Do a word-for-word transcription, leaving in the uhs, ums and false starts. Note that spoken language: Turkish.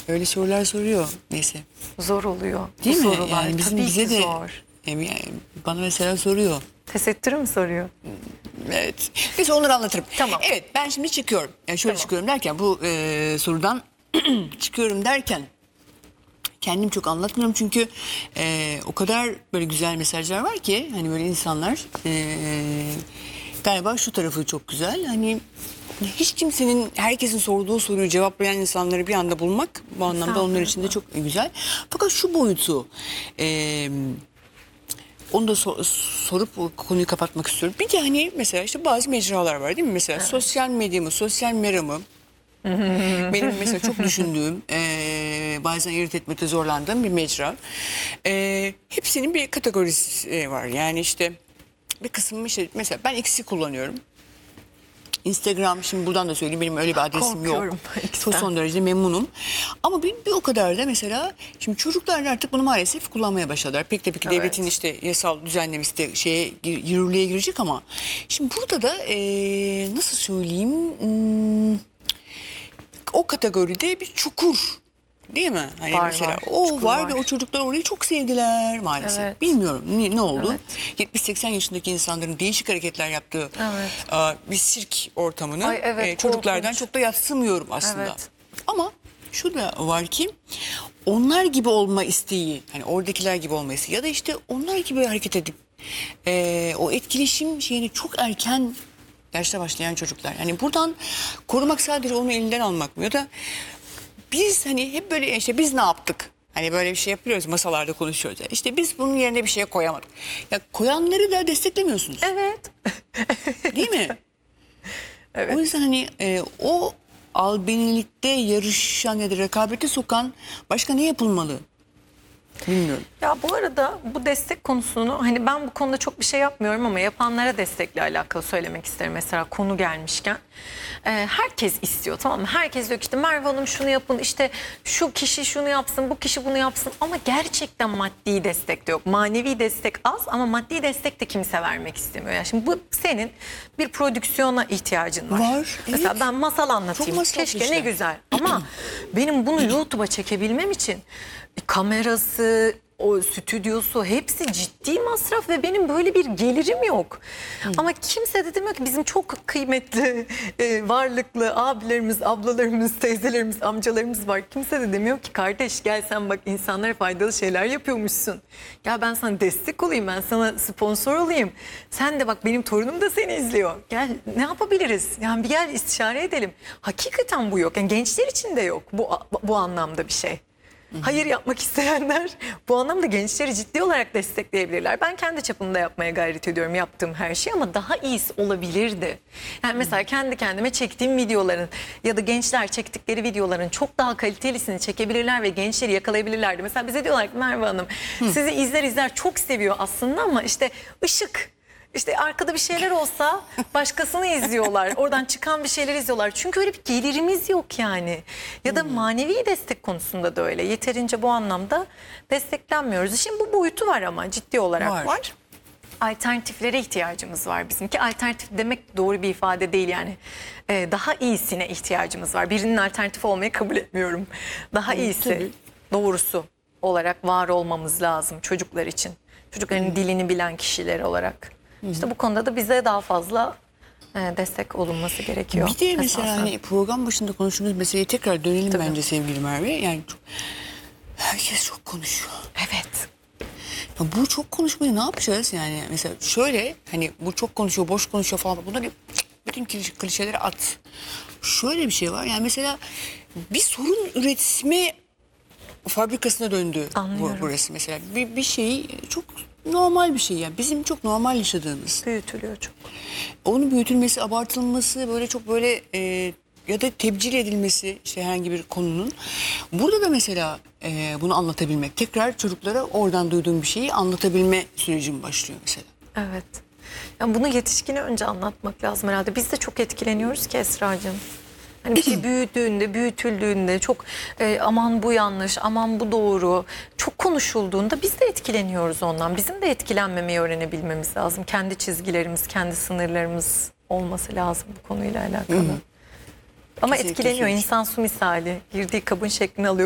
öyle sorular soruyor. Neyse. Zor oluyor. Değil bu mi? sorular. Yani bizim Tabii bize ki de zor. yani bana mesela soruyor. Tesettürü mü soruyor? Evet. Neyse onları anlatırım. Tamam. Evet, ben şimdi çıkıyorum. Yani şöyle Tamam. çıkıyorum derken bu e, sorudan çıkıyorum derken kendim çok anlatmıyorum çünkü e, o kadar böyle güzel mesajlar var ki hani böyle insanlar e, galiba şu tarafı çok güzel. Hani hiç kimsenin, herkesin sorduğu soruyu cevaplayan insanları bir anda bulmak bu anlamda onlar için de çok güzel. Fakat şu boyutu e, onu da sor, sorup konuyu kapatmak istiyorum. Bir de hani mesela işte bazı mecralar var değil mi? Mesela evet. Sosyal medya mı, sosyal mera mı? Benim mesela çok düşündüğüm, e, bazen ayırt etmekte zorlandığım bir mecra. E, hepsinin bir kategorisi var. Yani işte bir kısmı işte mesela ben X'i kullanıyorum. Instagram, şimdi buradan da söyleyeyim, benim öyle bir adresim yok. Çok son derece memnunum. Ama bir, bir o kadar da mesela şimdi çocuklar artık bunu maalesef kullanmaya başladılar. Pek tabii ki evet. Devletin işte yasal düzenlemesi de şeye yürürlüğe girecek ama şimdi burada da e, nasıl söyleyeyim, hmm, o kategoride bir çukur. Değil mi? Hani var, mesela var. O var, var ve o çocuklar orayı çok sevdiler maalesef. Evet. Bilmiyorum ne, ne oldu. Evet. yetmiş seksen yaşındaki insanların değişik hareketler yaptığı evet. bir sirk ortamını Ay, evet, e, çocuklardan korkunç. Çok da yatsımıyorum aslında. Evet. Ama şu da var ki onlar gibi olma isteği, hani oradakiler gibi olma isteği ya da işte onlar gibi hareket edip e, o etkileşim şeyini çok erken yaşta başlayan çocuklar. Yani buradan korumak sadece onu elinden almak mı ya da biz hani hep böyle işte biz ne yaptık? Hani böyle bir şey yapıyoruz, masalarda konuşuyoruz. İşte biz bunun yerine bir şey koyamadık. Ya koyanları da desteklemiyorsunuz. Evet. Değil mi? Evet. O yüzden hani e, o albenilikte yarışan ya da rekabete sokan başka ne yapılmalı? Bilmiyorum. Ya bu arada bu destek konusunu hani ben bu konuda çok bir şey yapmıyorum ama yapanlara destekle alakalı söylemek isterim. Mesela konu gelmişken e, herkes istiyor, tamam mı? Herkes diyor ki işte Merve Hanım şunu yapın, işte şu kişi şunu yapsın, bu kişi bunu yapsın ama gerçekten maddi destek de yok. Manevi destek az ama maddi destek de kimse vermek istemiyor. Yani şimdi bu senin bir prodüksiyona ihtiyacın var. Var. Mesela evet. Ben masal anlatayım. Keşke işte. Ne güzel ama benim bunu YouTube'a çekebilmem için kamerası, o stüdyosu hepsi ciddi masraf ve benim böyle bir gelirim yok. Hı. Ama kimse de demiyor ki bizim çok kıymetli, e, varlıklı abilerimiz, ablalarımız, teyzelerimiz, amcalarımız var. Kimse de demiyor ki kardeş gel sen bak insanlara faydalı şeyler yapıyormuşsun. Gel ben sana destek olayım, ben sana sponsor olayım. Sen de bak benim torunum da seni izliyor. Gel ne yapabiliriz? Yani bir gel istişare edelim. Hakikaten bu yok. Yani gençler için de yok bu, bu anlamda bir şey. Hayır yapmak isteyenler bu anlamda gençleri ciddi olarak destekleyebilirler. Ben kendi çapımda yapmaya gayret ediyorum yaptığım her şey ama daha iyisi olabilirdi. Yani mesela kendi kendime çektiğim videoların ya da gençler çektikleri videoların çok daha kalitelisini çekebilirler ve gençleri yakalayabilirlerdi. Mesela bize diyorlar ki Merve Hanım sizi izler izler çok seviyor aslında ama işte ışık... İşte arkada bir şeyler olsa başkasını izliyorlar. Oradan çıkan bir şeyler izliyorlar. Çünkü öyle bir gelirimiz yok yani. Ya da manevi destek konusunda da öyle. Yeterince bu anlamda desteklenmiyoruz. Şimdi bu boyutu var ama ciddi olarak var. var. Alternatiflere ihtiyacımız var bizim ki alternatif demek doğru bir ifade değil yani. Ee, daha iyisine ihtiyacımız var. Birinin alternatifi olmayı kabul etmiyorum. Daha iyisi, tabii. Doğrusu olarak var olmamız lazım çocuklar için. Çocukların hmm. dilini bilen kişiler olarak. İşte bu konuda da bize daha fazla e, destek olunması gerekiyor. Bir de mesela hani program başında konuştuğumuz meseleye tekrar dönelim. Tabii. Bence sevgili Merve. Yani çok, herkes çok konuşuyor. Evet. Ya bu çok konuşmayı ne yapacağız yani? Mesela şöyle hani bu çok konuşuyor, boş konuşuyor falan. Bunları bütün klişeleri at. Şöyle bir şey var. Yani mesela bir sorun üretme fabrikasına döndü bu, burası mesela. Bir, bir şey çok normal bir şey yani. Bizim çok normal yaşadığımız. Büyütülüyor çok. Onun büyütülmesi, abartılması böyle çok böyle e, ya da tebcil edilmesi işte herhangi bir konunun. Burada da mesela e, bunu anlatabilmek. Tekrar çocuklara oradan duyduğum bir şeyi anlatabilme sürecim başlıyor mesela. Evet. Yani bunu yetişkine önce anlatmak lazım herhalde. Biz de çok etkileniyoruz ki Esra'cığım. Hani bir şey büyüdüğünde, büyütüldüğünde çok e, aman bu yanlış, aman bu doğru çok konuşulduğunda biz de etkileniyoruz ondan. Bizim de etkilenmemeyi öğrenebilmemiz lazım. Kendi çizgilerimiz, kendi sınırlarımız olması lazım bu konuyla alakalı. Hı. Ama kesinlikle etkileniyor. İnsan su misali girdiği kabın şeklini alıyor.